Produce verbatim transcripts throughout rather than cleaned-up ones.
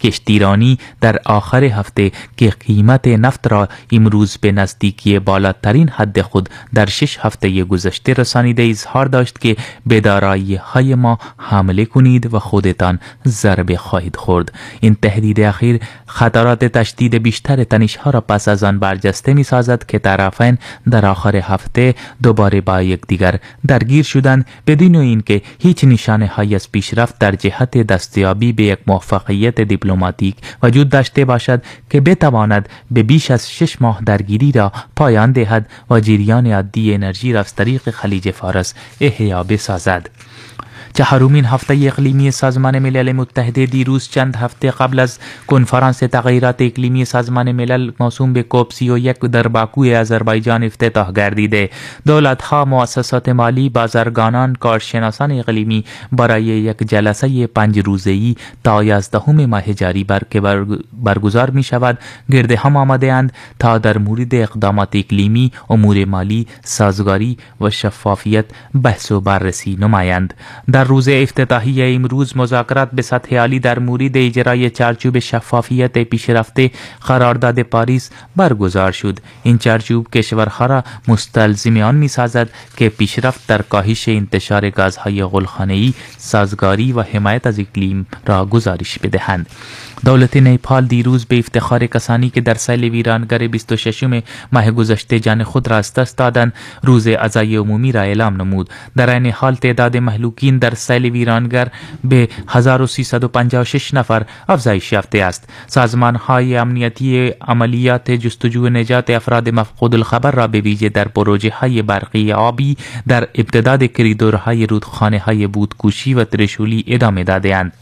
کشتیرانی در آخر هفته که قیمت نفت را امروز به نزدیکی بالاترین حد خود در شش هفته گذشته رسانیده اظهار داشت که به دارایی های ما حمله کنید و خودتان ضربه خواهید خورد. این تهدید اخیر خطرات تشدید بیشتر تنش‌ها را پس از آن برجسته می سازد که طرفین در آخر هفته دوباره با یکدیگر درگیر شدند بدون اینکه هیچ نشانه های از پیشرفت در جهت دستیابی به یک موفقیت دیپلماتیک وجود داشته باشد که بتواند به بیش از شش ماه درگیری را پایان دهد و جریان عادی انرژی را از طریق خلیج فارس احیا بسازد. چهارمین هفته اقلیمی سازمان ملل متحد دیروز چند هفته قبل از کنفرانس تغییرات اقلیمی سازمان ملل موسوم به کوپ سی و یک در باکوی آذربایجان افتتاح گردیده. دولت‌ها، مؤسسات مالی، بازرگانان، کارشناسان اقلیمی برای یک جلسه پنج روزه‌ای تا یازدهم ماه جاری بر که برگزار می شود گرد هم آمده‌اند تا در مورد اقدامات اقلیمی، امور مالی، سازگاری و شفافیت بحث و بررسی نمایند. در روز افتتاحیه امروز مذاکرات به سطح عالی در مورد اجرای چارچوب شفافیت پیشرفته قرارداد پاریس برگزار شد. این چارچوب کشورها را مستلزم آن می‌سازد که پیشرفت در کاهش انتشار گازهای غلخانه‌ای، سازگاری و حمایت از اقلیم را گزارش بدهند. دولت نیپال دیروز به افتخار کسانی که در سیل ویرانگر بیست و ششم ماه گذشته جان خود را از دست دادند روز عزای عمومی را اعلام نمود. در این حال تعداد مهلوکین در سیل ویرانگر به هزار و سیصد و پنجاه و شش نفر افزایش یافته است. سازمان‌های امنیتی عملیات جستجو و نجات افراد مفقود الخبر را به ویژه در پروژه‌های برقی آبی در امتداد کریدورهای رودخانه‌های بودکوشی و ترشولی ادامه داده‌اند.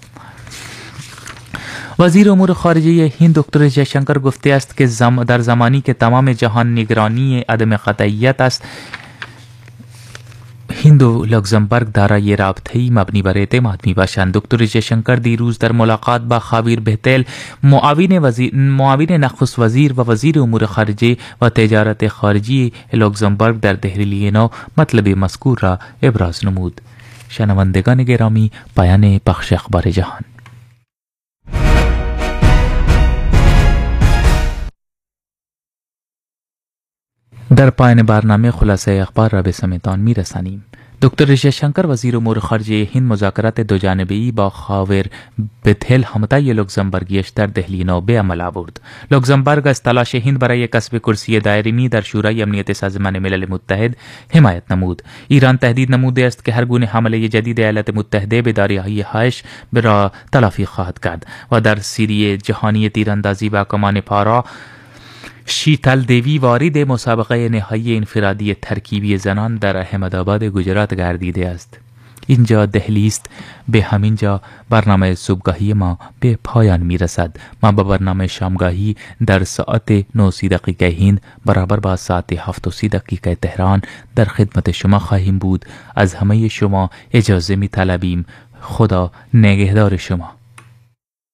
وزیر امور خارجه هند دکتر جیشنکر گفته است که زم در زمانی که تمام جهان نگرانی عدم قطعیت است، هند و لوکزامبورگ دارای رابطه‌ای مبنی بر اعتماد میباشند. دکتر جیشنکر دیروز در ملاقات با خاویر بهتل، معاون وزیر معاون نخست وزیر و وزیر امور خارجه و تجارت خارجی لوکزامبورگ در دهلی نو مطلب مذکور را ابراز نمود. شنوندگان گرامی، پایان بخش اخبار جهان. در پایان برنامه خلاصه اخبار را به سمتان میرسانیم. دکتر جیشنکر وزیر امور خارجه هند مذاکرات دو جانبه‌ای با خاور بتل همتای لوکزامبورگیش در دهلی نو به عمل آورد. لوکزامبورگ از تلاش هند برای کسب کرسی دائمی در شورای امنیت سازمان ملل متحد حمایت نمود. ایران تهدید نموده است که هر گونه حمله جدید ایالات متحده به دریاهای را تلافی خواهد کرد و در سری جهانی تیراندازی با کمان پارا شیتل دیوی وارد مسابقه نهایی انفرادی ترکیبی زنان در احمدآباد گجرات گردیده است. اینجا دهلی است. به همین جا برنامه صبحگاهی ما به پایان می رسد. ما با برنامه شامگاهی در ساعت نه و سی دقیقه هند برابر با ساعت هفت و سی دقیقه تهران در خدمت شما خواهیم بود. از همه شما اجازه می طلبیم. خدا نگهدار شما.